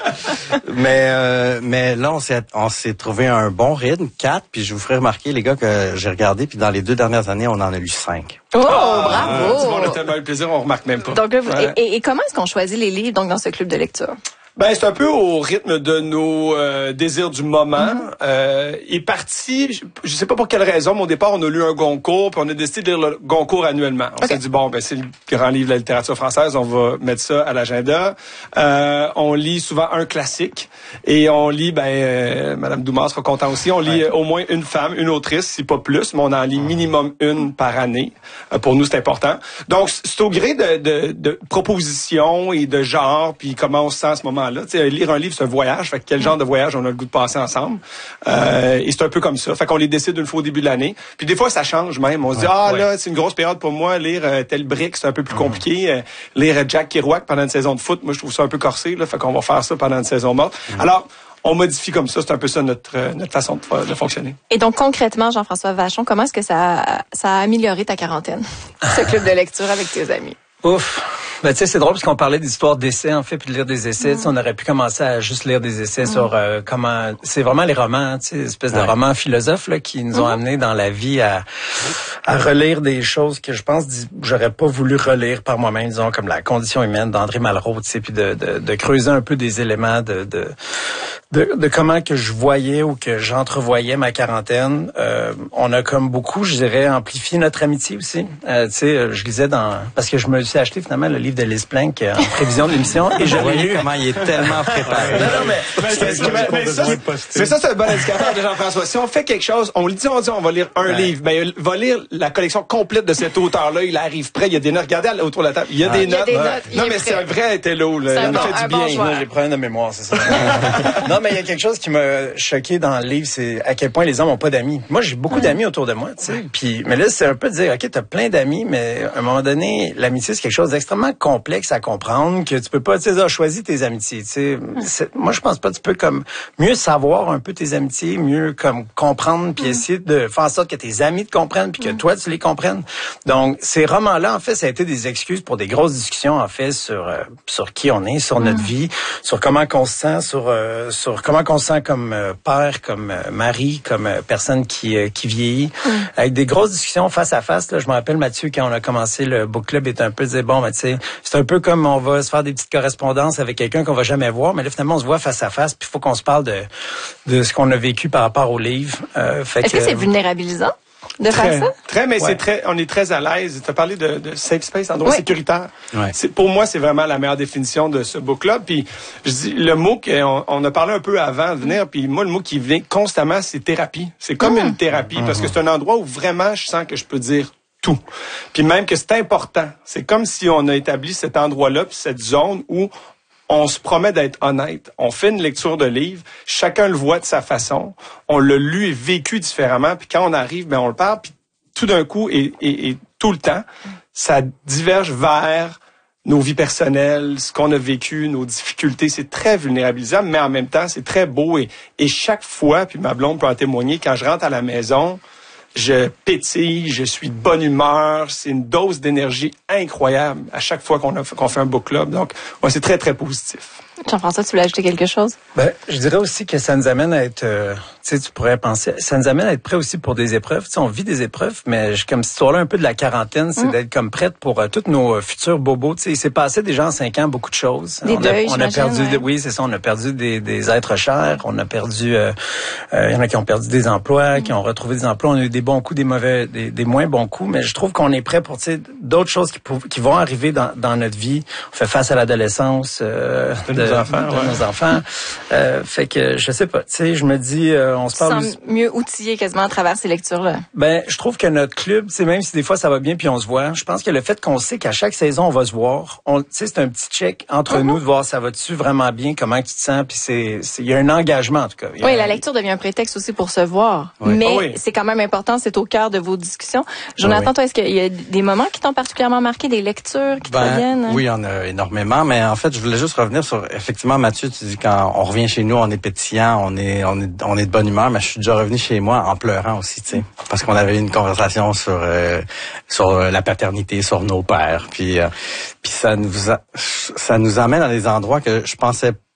Mais là, on s'est trouvé un bon rythme, 4, puis je vous ferai remarquer, les gars, que j'ai regardé, puis dans les 2 dernières années, on en a lu 5. Oh, bravo! On a tellement eu le plaisir, on remarque même pas. Donc, et comment est-ce qu'on choisit les livres donc dans ce club de lecture? Ben, c'est un peu au rythme de nos désirs du moment. Il est parti, je sais pas pour quelle raison, mais au départ, on a lu un Goncourt, puis on a décidé de lire le Goncourt annuellement. On s'est dit, bon, ben c'est le grand livre de la littérature française, on va mettre ça à l'agenda. On lit souvent un classique, et on lit, Madame Dumas sera content aussi, on lit au moins une femme, une autrice, si pas plus, mais on en lit minimum une par année. Pour nous, c'est important. Donc, c'est au gré de propositions et de genre, puis comment on se sent à ce moment-là. T'sais, lire un livre, c'est un voyage. Fait que quel genre de voyage on a le goût de passer ensemble. Et c'est un peu comme ça. Fait qu'on les décide une fois au début de l'année. Puis des fois, ça change même. On se dit, là, c'est une grosse période pour moi. Lire tel brick, c'est un peu plus compliqué. Lire Jack Kerouac pendant une saison de foot, moi, je trouve ça un peu corsé. Fait qu'on va faire ça pendant une saison morte. Alors, on modifie comme ça. C'est un peu ça notre façon de fonctionner. Et donc, concrètement, Jean-François Vachon, comment est-ce que ça a amélioré ta quarantaine, ce club de lecture avec tes amis? Ouf! Ben, tu sais, c'est drôle parce qu'on parlait d'histoire d'essais, en fait, puis de lire des essais. On aurait pu commencer à juste lire des essais sur comment... C'est vraiment les romans, tu sais, espèce de romans philosophes là, qui nous ont amenés dans la vie à relire des choses que je pense j'aurais pas voulu relire par moi-même, disons, comme La condition humaine d'André Malraux, tu sais, puis de creuser un peu des éléments de comment que je voyais ou que j'entrevoyais ma quarantaine. On a comme beaucoup, je dirais, amplifié notre amitié aussi. Tu sais, je lisais parce que je me suis acheté finalement le livre de Liz Plank en prévision de l'émission et je l'ai lu. Comment il est tellement préparé. Mais ça, c'est un bon indicateur de Jean-François. Si on fait quelque chose, on dit on va lire un livre, ben va lire la collection complète de cet auteur-là. Il arrive prêt, il y a des notes. Regardez autour de la table, il y a des notes. Non, mais c'est un vrai intello, là. Il fait du bien. J'ai problème de mémoire, c'est ça. Non, mais il y a quelque chose qui m'a choqué dans le livre, c'est à quel point les hommes ont pas d'amis. Moi, j'ai beaucoup d'amis autour de moi, tu sais. Puis, mais là, c'est un peu de dire, OK, t'as plein d'amis, mais à un moment donné, l'amitié, c'est quelque chose d'extrêmement complexe à comprendre, que tu peux pas, tu sais, choisis tes amitiés, tu sais. Moi, je pense pas, tu peux comme mieux savoir un peu tes amitiés, mieux comme comprendre, puis essayer de faire en sorte que tes amis te comprennent, puis que toi, tu les comprennes. Donc, ces romans-là, en fait, ça a été des excuses pour des grosses discussions, en fait, sur qui on est, sur notre vie, sur comment qu'on se sent, sur comment qu'on se sent comme père, comme mari, comme personne qui vieillit, avec des grosses discussions face à face. Là, je me rappelle, Mathieu, quand on a commencé le book club, était un peu dit, bon, ben, tu sais, c'est un peu comme on va se faire des petites correspondances avec quelqu'un qu'on va jamais voir, mais là, finalement, on se voit face à face, puis il faut qu'on se parle de ce qu'on a vécu par rapport au livre. Est-ce que c'est vulnérabilisant de faire ça? Très, mais on est très à l'aise. Tu as parlé de safe space, endroit sécuritaire. Ouais. Pour moi, c'est vraiment la meilleure définition de ce book club. Puis, je dis, le mot on a parlé un peu avant de venir, puis moi, le mot qui vient constamment, c'est thérapie. C'est comme une thérapie, parce que c'est un endroit où vraiment, je sens que je peux dire tout. Puis même que c'est important. C'est comme si on a établi cet endroit-là, puis cette zone où on se promet d'être honnête. On fait une lecture de livre, chacun le voit de sa façon, on l'a lu et vécu différemment, puis quand on arrive, ben on le parle, puis tout d'un coup et tout le temps, ça diverge vers nos vies personnelles, ce qu'on a vécu, nos difficultés. C'est très vulnérabilisant, mais en même temps, c'est très beau. Et chaque fois, puis ma blonde peut en témoigner, quand je rentre à la maison, je pétille, je suis de bonne humeur. C'est une dose d'énergie incroyable à chaque fois qu'on fait un book club. Donc, ouais, c'est très, très positif. Jean-François, tu voulais ajouter quelque chose? Ben, je dirais aussi que ça nous amène à être, tu sais, tu pourrais penser, ça nous amène à être prêt aussi pour des épreuves. Tu sais, on vit des épreuves, mais comme cette histoire-là un peu de la quarantaine, c'est d'être comme prête pour tous nos futurs bobos. Tu sais, il s'est passé déjà en 5 ans beaucoup de choses. Des deuils, on a perdu, oui, c'est ça, on a perdu des êtres chers, on a perdu, il y en a qui ont perdu des emplois, qui ont retrouvé des emplois. On a eu des bons coups, des mauvais, des moins bons coups, mais je trouve qu'on est prêt pour, tu sais, d'autres choses qui vont arriver dans notre vie. On fait face à l'adolescence, nos enfants. Fait que je sais pas, tu sais, je me dis on se parle mieux outillé quasiment à travers ces lectures-là. Ben, je trouve que notre club, c'est même si des fois ça va bien puis on se voit, je pense que le fait qu'on sait qu'à chaque saison on va se voir, tu sais, c'est un petit check entre nous de voir ça va-tu vraiment bien, comment tu te sens, puis il y a un engagement en tout cas. Oui, la lecture devient un prétexte aussi pour se voir. Oui. Mais c'est quand même important, c'est au cœur de vos discussions. Jonathan, toi, est-ce qu'il y a des moments qui t'ont particulièrement marqué, des lectures qui te reviennent? Oui, il y en a énormément, mais en fait, je voulais juste revenir sur effectivement Mathieu, tu dis quand on revient chez nous, on est pétillant, on est de bonne humeur, mais je suis déjà revenu chez moi en pleurant aussi, tu sais, parce qu'on avait eu une conversation sur la paternité, sur nos pères, puis ça nous amène à des endroits que je pensais